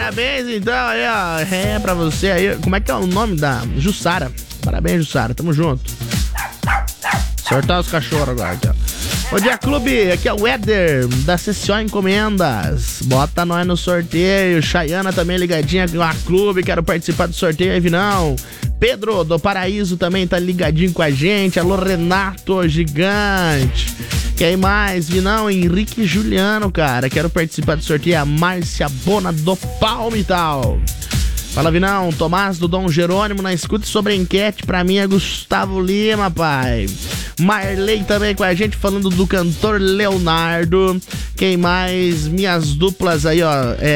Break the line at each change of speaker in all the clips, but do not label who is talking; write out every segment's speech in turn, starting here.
Parabéns, então, aí, ó. É, pra você aí. Como é que é o nome da Jussara? Parabéns, Jussara. Tamo junto. Sortar os cachorros agora, aqui, ó. Bom dia, clube. Aqui é o Éder, da CCO Encomendas. Bota nós no sorteio. Chayana também ligadinha com a clube. Quero participar do sorteio aí, Vinão. Pedro, do Paraíso, também tá ligadinho com a gente. Alô, Renato, gigante. Quem mais? Vinão, Henrique e Juliano, cara. Quero participar do sorteio. A Márcia Bona do Palmital. Fala, Vinão. Tomás do Dom Jerônimo na escuta sobre a enquete. Pra mim é Gustavo Lima, pai. Marley também com a gente, falando do cantor Leonardo. Quem mais? Minhas duplas aí, ó.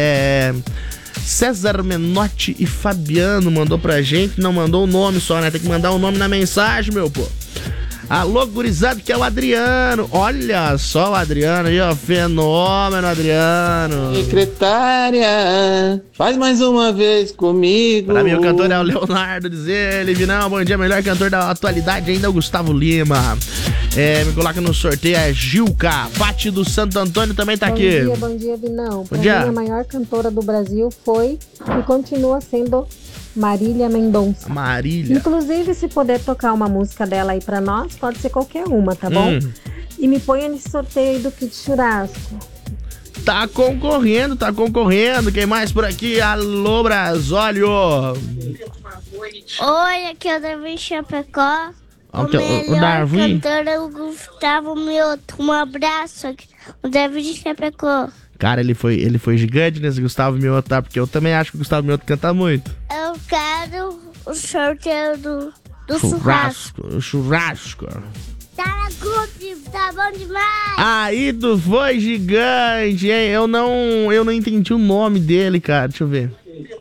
César Menotti e Fabiano mandou pra gente. Não mandou o nome só, né? Tem que mandar o nome na mensagem, meu pô. Alô, gurizado, que é o Adriano. Olha só o Adriano aí, ó. Fenômeno, Adriano.
Secretária, faz mais uma vez comigo.
Pra mim, o cantor é o Leonardo, diz ele. Vinão, bom dia. Melhor cantor da atualidade ainda é o Gustavo Lima. Me coloca no sorteio é Gilca. Pati do Santo Antônio também tá aqui.
Bom dia, Vinão.
Bom dia.
Mim, a maior cantora do Brasil foi e continua sendo Marília Mendonça.
Marília.
Inclusive, se puder tocar uma música dela aí pra nós, pode ser qualquer uma, tá bom? E me ponha nesse sorteio aí do kit churrasco.
Tá concorrendo. Quem mais por aqui? Alô, Brasólio.
Oi, aqui é o Davi Chapecó. O
melhor Darwin.
cantor é o Gustavo Mioto. Um abraço aqui, o Davi Chapecó.
Cara, ele foi gigante nesse Gustavo Mioto, tá? Porque eu também acho que o Gustavo Mioto canta muito.
Eu quero o sorteio do
Churrasco.
Tá na clube, tá bom demais.
Aí tu foi gigante, hein? Eu não entendi o nome dele, cara. Deixa eu ver.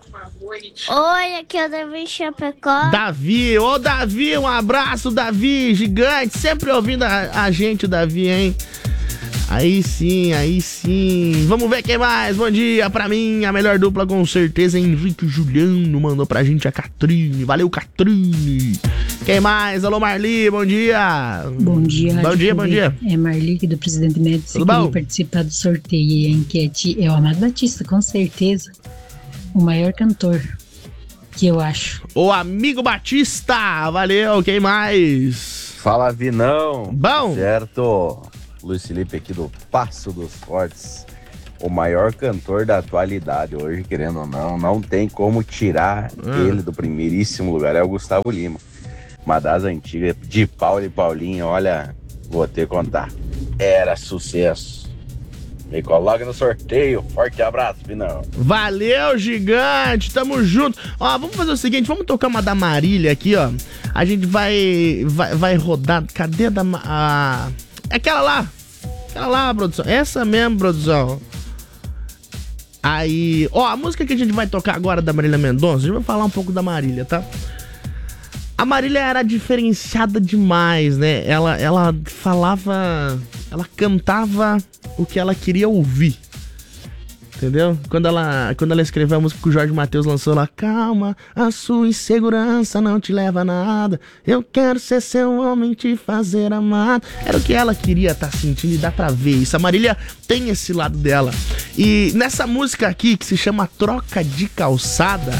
Oi, aqui é o Davi Chapecó.
Davi, ô Davi, um abraço, Davi, gigante. Sempre ouvindo a gente, o Davi, hein? Aí sim. Vamos ver quem mais. Bom dia, pra mim, a melhor dupla com certeza é Henrique Juliano. Mandou pra gente a Catrine. Valeu, Catrine. Quem mais? Alô, Marli, bom dia.
Bom dia.
Bom dia.
É Marli aqui do Presidente Médici.
Tudo bom?
Queria participar do sorteio e a enquete é o Amado Batista, com certeza. O maior cantor, que eu acho.
O Amigo Batista, valeu. Quem mais?
Fala, Vinão.
Bom.
Certo. Luiz Felipe aqui do Passo dos Fortes. O maior cantor da atualidade hoje, querendo ou não tem como tirar ele do primeiríssimo lugar, é o Gustavo Lima. Uma das antigas, de Paulo e Paulinho, olha, vou ter que contar. Era sucesso. Me coloca no sorteio. Forte abraço, Vinão.
Valeu, gigante. Tamo junto. Ó, vamos fazer o seguinte. Vamos tocar uma da Marília aqui, ó. A gente vai rodar. Cadê a da... Aquela lá, produção. Essa mesmo, produção. Aí... Ó, a música que a gente vai tocar agora da Marília Mendonça, a gente vai falar um pouco da Marília, tá? A Marília era diferenciada demais, né? Ela falava... Ela cantava o que ela queria ouvir. Entendeu? Quando ela escreveu a música que o Jorge Mateus lançou lá, calma, a sua insegurança não te leva a nada. Eu quero ser seu homem, te fazer amar. Era o que ela queria estar sentindo e dá pra ver isso. A Marília tem esse lado dela. E nessa música aqui, que se chama Troca de Calçada,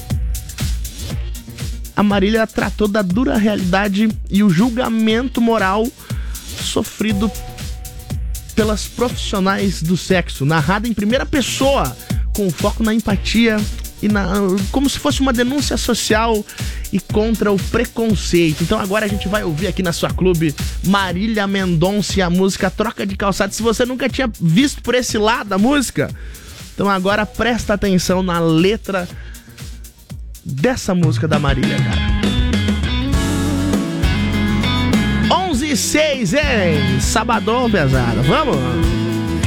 a Marília tratou da dura realidade e o julgamento moral sofrido pelas profissionais do sexo, narrada em primeira pessoa, com foco na empatia e como se fosse uma denúncia social e contra o preconceito. Então agora a gente vai ouvir aqui na sua clube Marília Mendonça e a música Troca de Calçada. Se você nunca tinha visto por esse lado a música, então agora presta atenção na letra dessa música da Marília, cara. 11:06, hein? Sabadão, pesada. Vamos?